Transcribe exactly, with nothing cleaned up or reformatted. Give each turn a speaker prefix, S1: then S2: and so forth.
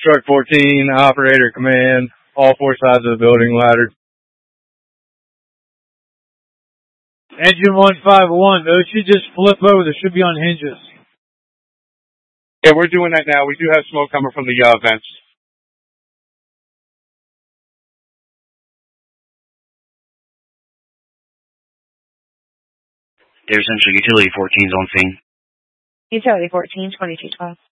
S1: Truck fourteen, operator command, all four sides of the building ladder.
S2: Engine one five one, those should just flip over. They should be on hinges.
S3: Yeah, we're doing that now. We do have smoke coming from the uh, vents.
S4: There's Central Utility fourteen's on scene.
S5: Utility fourteen, twenty-two twelve.